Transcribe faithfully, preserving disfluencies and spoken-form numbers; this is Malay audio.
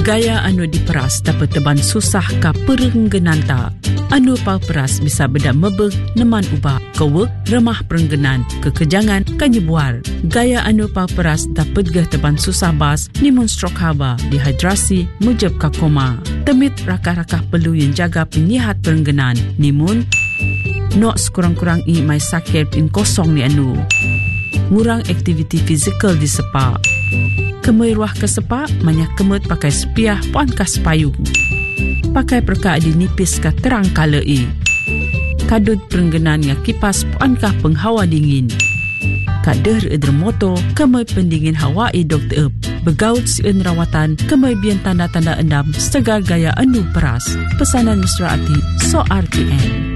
Gaya anu diperas dapat teban susah ka perenggenan tak. Anu pau peras bisa beda mebeg neman ubah, kewek, remah perenggenan, kekejangan, kanyebuar. Gaya anu pau peras dapat geh teban susah bas, nimun strok haba, dehidrasi, mujab ka koma. Temit rakah-rakah perlu yang jaga penyihat perenggenan, nimun, nok sekurang-kurang i mai sakit in kosong ni anu. Ngurang aktiviti fizikal di sepak. Kemui ruah ke sepak, banyak kemut pakai sepiah puan kas payung. Pakai perka di nipis ka terang kala i. Kadut perenggenan nga kipas puan kah penghawa dingin. Kader edermoto, kemui pendingin hawa i dokter ep. Begaut siun rawatan, kemui bian tanda-tanda endam segar gaya anu peras. Pesanan Mesra Ati, So R T M.